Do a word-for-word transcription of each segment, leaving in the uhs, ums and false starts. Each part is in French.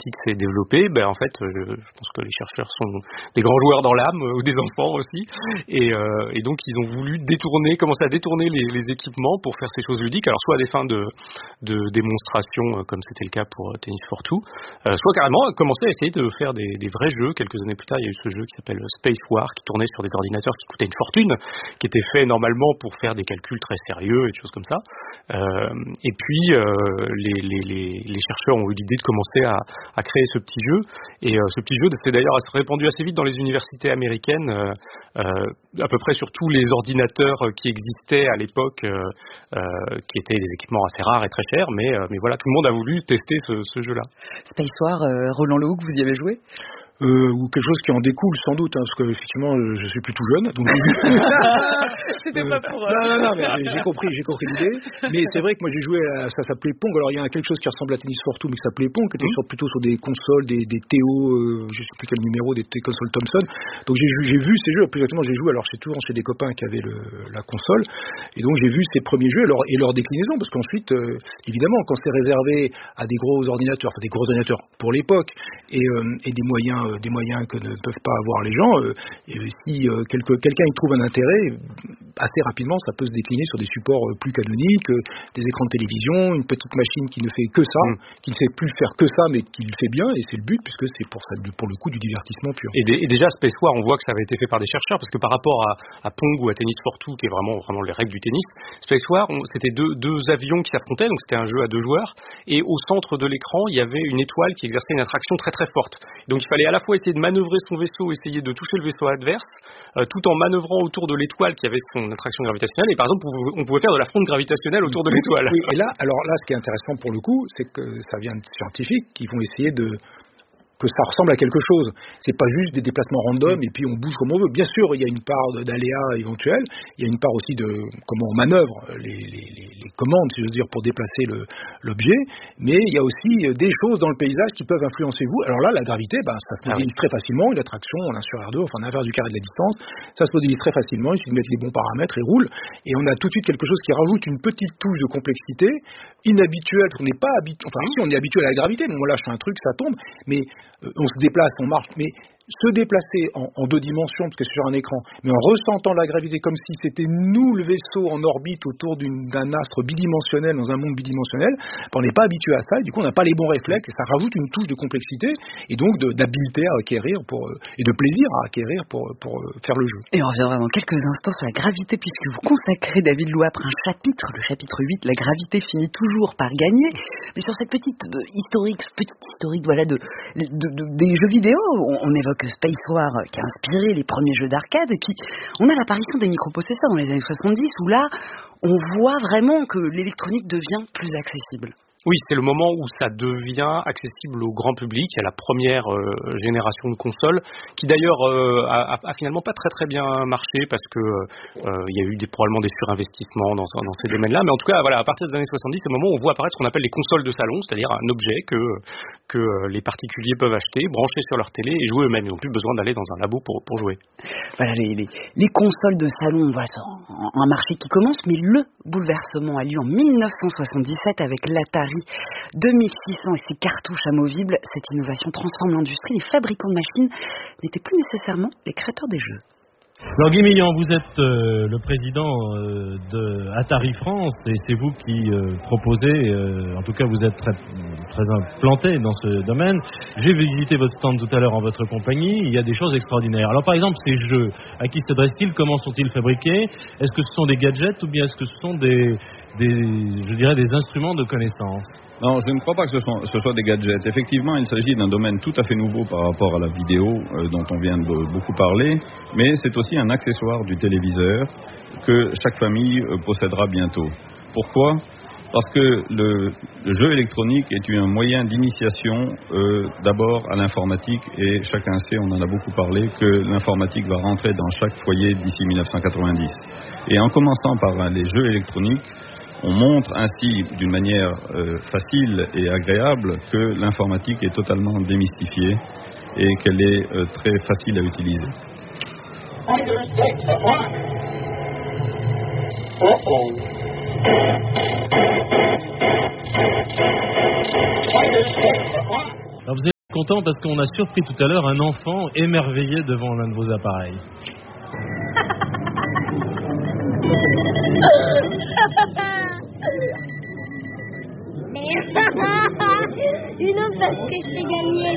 informatique s'est développée, ben en fait, euh, je pense que les chercheurs sont des grands joueurs dans l'âme, euh, ou des enfants aussi, et, euh, et donc ils ont voulu détourner, commencer à détourner les, les équipements pour faire ces choses ludiques, alors soit à des fins de, de démonstration, euh, comme c'était le cas pour euh, Tennis for Two, euh, soit carrément commencer à essayer de faire des, des vrais jeux. Quelques années plus tard, il y a eu ce jeu qui s'appelle Space War, qui tournait sur des ordinateurs qui coûtaient une fortune, qui était fait normalement pour faire des calculs très sérieux et des choses comme ça. Euh, et puis euh, les, les, les, les chercheurs ont eu l'idée de commencer à, à créer ce petit jeu. Et euh, ce petit jeu s'est d'ailleurs répandu assez vite dans les universités américaines, euh, euh, à peu près sur tous les ordinateurs qui existaient à l'époque, euh, euh, qui étaient des équipements assez rares et très chers, mais, euh, mais voilà, tout le monde a voulu tester ce, ce jeu-là. Space War, euh, Roland Lehoucq, vous y avez joué ? Euh, ou quelque chose qui en découle sans doute, hein, parce que effectivement euh, je suis plus tout jeune, donc c'était euh, pas pour non non non mais j'ai compris j'ai compris l'idée, mais c'est vrai que moi j'ai joué à, ça s'appelait Pong, alors il y a quelque chose qui ressemble à Tennis for Two mais qui s'appelait Pong, qui était mmh. sur, plutôt sur des consoles, des, des T O, euh, je sais plus quel numéro, des, des consoles Thomson, donc j'ai, j'ai vu ces jeux, plus exactement j'ai joué alors chez toujours chez des copains qui avaient le, la console, et donc j'ai vu ces premiers jeux et leur, et leur déclinaison, parce qu'ensuite euh, évidemment quand c'est réservé à des gros ordinateurs, enfin des gros ordinateurs pour l'époque, et, euh, et des moyens euh, des moyens que ne peuvent pas avoir les gens, euh, et si euh, quelque, quelqu'un y trouve un intérêt, assez rapidement ça peut se décliner sur des supports euh, plus canoniques, euh, des écrans de télévision, une petite machine qui ne fait que ça, mmh. qui ne sait plus faire que ça mais qui le fait bien, et c'est le but puisque c'est pour, ça, pour le coup du divertissement pur. Et, d- et déjà Space War, on voit que ça avait été fait par des chercheurs, parce que par rapport à, à Pong ou à Tennis for Two, qui est vraiment, vraiment les règles du tennis, Space War, on, c'était deux, deux avions qui s'affrontaient, donc c'était un jeu à deux joueurs, et au centre de l'écran il y avait une étoile qui exerçait une attraction très très forte, donc il fallait à la fois essayer de manœuvrer son vaisseau, essayer de toucher le vaisseau adverse, euh, tout en manœuvrant autour de l'étoile qui avait son attraction gravitationnelle. Et par exemple, on pouvait faire de la fronde gravitationnelle autour de l'étoile. Oui, et là, alors là, ce qui est intéressant pour le coup, c'est que ça vient de scientifiques qui vont essayer de que ça ressemble à quelque chose. C'est pas juste des déplacements random et puis on bouge comme on veut. Bien sûr, il y a une part d'aléa éventuelle, il y a une part aussi de comment on manœuvre les, les, les, les commandes, si je veux dire, pour déplacer le, l'objet, mais il y a aussi des choses dans le paysage qui peuvent influencer vous. Alors là, la gravité, ben, ça se modélise ah oui. très facilement, une attraction en un sur R deux, enfin en inverse du carré de la distance, ça se modélise très facilement, il suffit de mettre les bons paramètres et roule, et on a tout de suite quelque chose qui rajoute une petite touche de complexité, inhabituelle, parce qu'on n'est pas habitué, enfin si on est habitué à la gravité, donc on lâche un truc, ça tombe, mais on se déplace, on marche, mais se déplacer en, en deux dimensions, parce que c'est sur un écran, mais en ressentant la gravité comme si c'était nous le vaisseau en orbite autour d'une, d'un astre bidimensionnel, dans un monde bidimensionnel, ben on n'est pas habitué à ça, et du coup on n'a pas les bons réflexes, et ça rajoute une touche de complexité, et donc de, d'habileté à acquérir, pour, et de plaisir à acquérir pour, pour faire le jeu. Et on reviendra dans quelques instants sur la gravité, puisque vous consacrez, David Louapre, un chapitre, le chapitre huit, la gravité finit toujours par gagner, mais sur cette petite euh, historique, petite historique voilà, de, de, de, des jeux vidéo, on, on évoque Space War qui a inspiré les premiers jeux d'arcade, et puis on a l'apparition des microprocesseurs dans les années soixante-dix, où là on voit vraiment que l'électronique devient plus accessible. Oui, c'est le moment où ça devient accessible au grand public. Il y a la première euh, génération de consoles qui d'ailleurs euh, a, a finalement pas très très bien marché parce que euh, il y a eu des, probablement des surinvestissements dans, dans ces domaines-là. Mais en tout cas, voilà, à partir des années soixante-dix, c'est le moment où on voit apparaître ce qu'on appelle les consoles de salon, c'est-à-dire un objet que que les particuliers peuvent acheter, brancher sur leur télé et jouer eux-mêmes. Ils n'ont plus besoin d'aller dans un labo pour pour jouer. Voilà, les, les, les consoles de salon, voilà, c'est un, un marché qui commence, mais le bouleversement a lieu en dix-neuf cent soixante-dix-sept avec l'Atari deux mille six cents et ses cartouches amovibles. Cette innovation transforme l'industrie. Les fabricants de machines n'étaient plus nécessairement les créateurs des jeux. Alors Guy Millian, vous êtes euh, le président euh, de Atari France et c'est vous qui euh, proposez, euh, en tout cas vous êtes très, très implanté dans ce domaine. J'ai visité votre stand tout à l'heure en votre compagnie, il y a des choses extraordinaires. Alors par exemple ces jeux, à qui s'adressent-ils, comment sont-ils fabriqués? Est-ce que ce sont des gadgets ou bien est-ce que ce sont des, des je dirais des instruments de connaissance? Non, je ne crois pas que ce soit, ce soit des gadgets. Effectivement, il s'agit d'un domaine tout à fait nouveau par rapport à la vidéo euh, dont on vient de beaucoup parler, mais c'est aussi un accessoire du téléviseur que chaque famille euh, possédera bientôt. Pourquoi ? Parce que le, le jeu électronique est un moyen d'initiation euh, d'abord à l'informatique et chacun sait, on en a beaucoup parlé, que l'informatique va rentrer dans chaque foyer d'ici dix-neuf cent quatre-vingt-dix. Et en commençant par euh, les jeux électroniques, on montre ainsi d'une manière euh, facile et agréable que l'informatique est totalement démystifiée et qu'elle est euh, très facile à utiliser. Uh-oh. content parce qu'on a surpris tout à l'heure un enfant émerveillé devant l'un de vos appareils. Une autre parce que je t'ai gagné.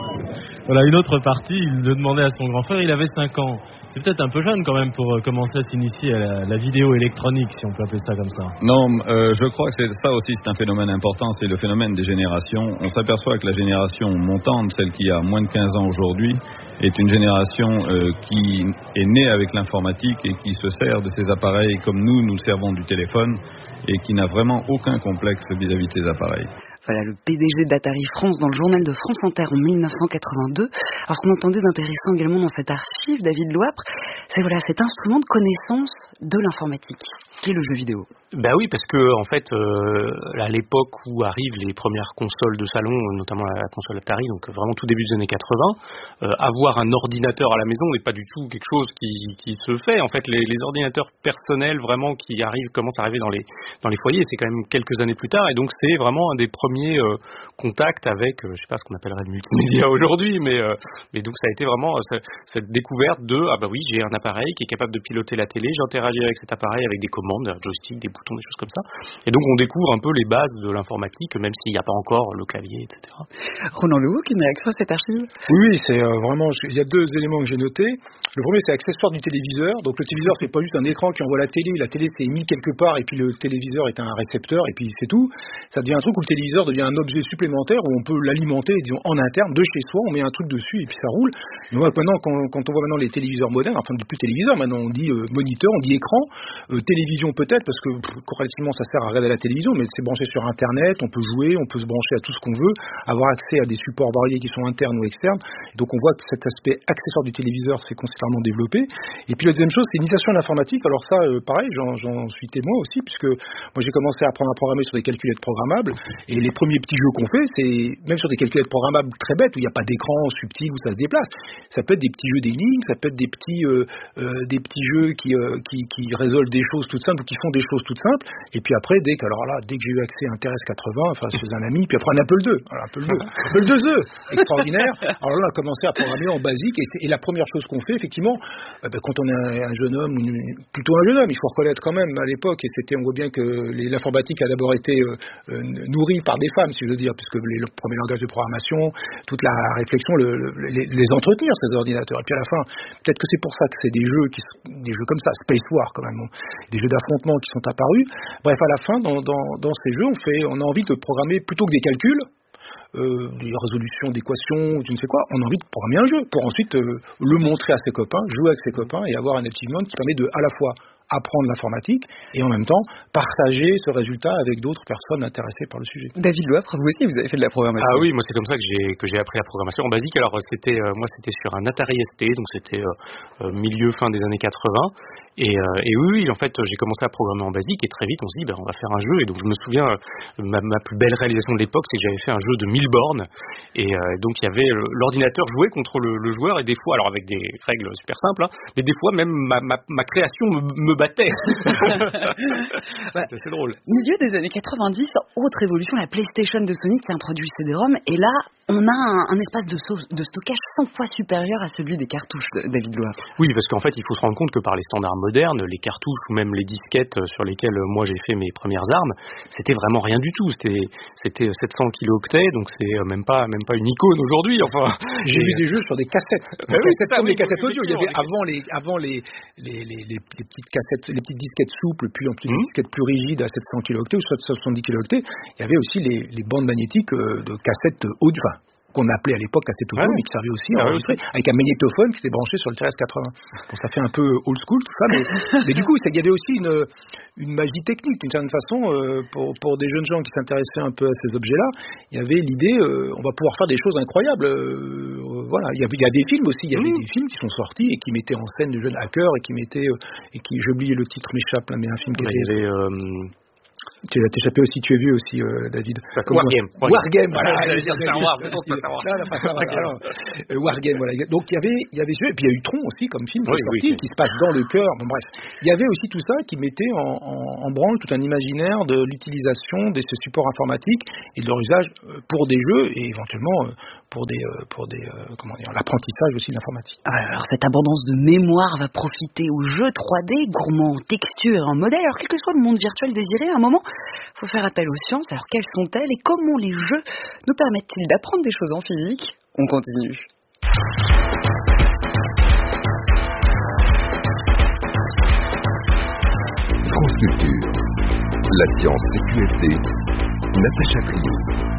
Voilà, une autre partie, il le demandait à son grand frère, il avait cinq ans. C'est peut-être un peu jeune quand même pour euh, commencer à s'initier à la, la vidéo électronique, si on peut appeler ça comme ça. Non, euh, je crois que c'est, ça aussi c'est un phénomène important, c'est le phénomène des générations. On s'aperçoit que la génération montante, celle qui a moins de quinze ans aujourd'hui, est une génération euh, qui est née avec l'informatique et qui se sert de ces appareils comme nous, nous servons du téléphone et qui n'a vraiment aucun complexe vis-à-vis de ces appareils. Voilà le P D G d'Atari France dans le journal de France Inter en mille neuf cent quatre-vingt-deux. Alors ce qu'on entendait d'intéressant également dans cette archive, David Loapre, c'est voilà cet instrument de connaissance de l'informatique, qui est le jeu vidéo. Ben oui, parce que en fait, euh, à l'époque où arrivent les premières consoles de salon, notamment la console Atari, donc vraiment tout début des années quatre-vingts, euh, avoir un ordinateur à la maison n'est pas du tout quelque chose qui, qui se fait. En fait, les, les ordinateurs personnels vraiment qui arrivent, commencent à arriver dans les dans les foyers, c'est quand même quelques années plus tard, et donc c'est vraiment un des premiers euh, contacts avec, euh, je sais pas ce qu'on appellerait le multimédia aujourd'hui, mais euh, mais donc ça a été vraiment euh, cette découverte de ah bah oui, j'ai un appareil qui est capable de piloter la télé, j'interagis avec cet appareil avec des commandes, un joystick, des boutons, des choses comme ça. Et donc on découvre un peu les bases de l'informatique, même s'il n'y a pas encore le clavier, et cetera. Roland Lehoucq, une réaction à cette archive? Oui, oui, c'est euh, vraiment, il y a deux éléments que j'ai notés. Le premier, c'est accessoire du téléviseur. Donc le téléviseur, c'est pas juste un écran qui envoie la télé. La télé, c'est émis quelque part, et puis le téléviseur est un récepteur, et puis c'est tout. Ça devient un truc où le téléviseur devient un objet supplémentaire, où on peut l'alimenter, disons, en interne, de chez soi, on met un truc dessus, et puis ça roule. Mais moi, maintenant, quand, quand on voit maintenant les téléviseurs modernes, enfin, on dit plus téléviseur, maintenant on dit euh, moniteur, on dit écran, euh, télévision peut-être, parce que pff, corrélativement, ça sert à regarder la télévision, mais c'est branché sur Internet, on peut jouer, on peut se brancher à tout ce qu'on veut, avoir accès à des supports variés qui sont internes ou externes. Donc on voit que cet aspect accessoire du téléviseur s'est considérablement développé. Et puis la deuxième chose, c'est l'initiation à l'informatique. Alors ça, euh, pareil, j'en, j'en suis témoin aussi, puisque moi j'ai commencé à apprendre à programmer sur des calculettes programmables, et les premiers petits jeux qu'on fait, c'est même sur des calculettes programmables très bêtes, où il n'y a pas d'écran subtil, où ça se déplace. Ça peut être des petits jeux d'énigmes, ça peut être des petits, euh, euh, des petits jeux qui, euh, qui, qui résolvent des choses toutes simples, ou qui font des choses toutes simples. Et puis après, dès que, alors là, dès que j'ai eu accès à un T R S quatre-vingts, enfin chez un ami, puis après un Apple deux, alors Apple deux, Apple deux E, extraordinaire. Alors là, on a commencé à programmer en basique, et, et la première chose qu'on fait, effectivement, euh, ben, quand on est un, un jeune homme, une, plutôt un jeune homme, il faut reconnaître quand même à l'époque, et c'était, on voit bien que les, l'informatique a d'abord été euh, euh, nourrie par des femmes, si je veux dire, puisque les, le premier langage de programmation, toute la réflexion, le, le, les, les entretenir ces ordinateurs. Et puis à la fin, peut-être que c'est pour ça que c'est des jeux, qui, des jeux comme ça, Space War quand même, bon, des jeux d'affrontement qui sont apparus. Bref, à la fin, dans, dans, dans ces jeux, on fait, on a envie de programmer plutôt que des calculs. Euh, des résolutions d'équations, je ne sais quoi, on a envie de programmer un jeu pour ensuite euh, le montrer à ses copains, jouer avec ses copains et avoir un achievement qui permet de à la fois apprendre l'informatique et en même temps partager ce résultat avec d'autres personnes intéressées par le sujet. David Loapre, vous aussi vous avez fait de la programmation. Ah oui, moi c'est comme ça que j'ai que j'ai appris la programmation en basique. Alors c'était euh, moi c'était sur un Atari S T, donc c'était euh, milieu fin des années quatre-vingts. Et, euh, et oui, oui, en fait, j'ai commencé à programmer en basique et très vite, on se dit, ben, on va faire un jeu. Et donc, je me souviens, ma, ma plus belle réalisation de l'époque, c'est que j'avais fait un jeu de mille bornes. Et euh, donc, il y avait l'ordinateur jouait contre le, le joueur et des fois, alors avec des règles super simples, hein, mais des fois même ma, ma, ma création me, me battait. C'était assez drôle. Milieu des années quatre-vingt-dix, autre évolution, la PlayStation de Sony qui introduit le C D-ROM. Et là, on a un, un espace de, so- de stockage cent fois supérieur à celui des cartouches, de David Loapre. Oui, parce qu'en fait, il faut se rendre compte que par les standards modernes, les cartouches ou même les disquettes sur lesquelles moi j'ai fait mes premières armes, c'était vraiment rien du tout. C'était, c'était sept cents kilooctets, donc c'est même pas, même pas une icône aujourd'hui. Enfin, j'ai et... vu des jeux sur des cassettes, bah oui, cassettes comme oui, les cassettes audio. Il y avait les... avant les, avant les, les, les, les, les petites cassettes, les petites disquettes souples, puis en plus mmh. les disquettes plus rigides à sept cents kilooctets ou soixante-dix kilooctets. Il y avait aussi les, les bandes magnétiques de cassettes audio. Enfin, qu'on appelait à l'époque cassette audio, ouais. mais qui servait aussi à enregistrer, avec un magnétophone qui était branché sur le T R S quatre-vingts. Bon, ça fait un peu old school tout ça, mais, mais du coup, il y avait aussi une, une magie technique, d'une certaine façon, euh, pour, pour des jeunes gens qui s'intéressaient un peu à ces objets-là. Il y avait l'idée, euh, on va pouvoir faire des choses incroyables. Euh, voilà, il y, avait, il y a des films aussi, il y avait mmh. des films qui sont sortis et qui mettaient en scène de jeunes hackers et qui mettaient, euh, et qui, j'oublie le titre, m'échappe là, mais un film qui ouais, était... Il y avait, euh... Tu as échappé aussi, tu as vu aussi, euh, David. Wargame. Wargame, voilà. J'allais dire Star Wars, non, pas Star Wars. Non, non, pas Star Wars. Alors, euh, Wargame, voilà. Donc il y avait, il y avait celui, et puis il y a eu Tron aussi comme film qui oui, est sorti, oui, qui se passe dans le cœur. Bon bref, il y avait aussi tout ça qui mettait en, en, en branle tout un imaginaire de l'utilisation de ces supports informatiques et de leur usage pour des jeux et éventuellement pour des, euh, pour des, euh, comment dire, l'apprentissage aussi de l'informatique. Alors cette abondance de mémoire va profiter aux jeux trois D, gourmands en texture et en modèle. Alors quel que soit le monde virtuel désiré, à un moment, il faut faire appel aux sciences. Alors quelles sont-elles et comment les jeux nous permettent-ils d'apprendre des choses en physique? On continue. France Culture, la science C Q F D, Natacha Trio.